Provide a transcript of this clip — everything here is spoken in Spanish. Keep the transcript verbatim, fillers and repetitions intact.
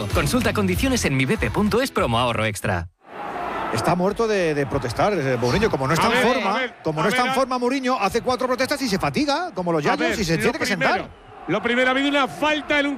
Consulta condiciones en mi b p punto es promo ahorro extra. Está muerto de, de protestar, eh, Mourinho. Como no está A en ver, forma, a ver, como a no está ver, en a- forma Mourinho, hace cuatro protestas y se fatiga, como los A yayos, ver, y se lo tiene que primero, sentar. Lo primero, ha habido una falta en un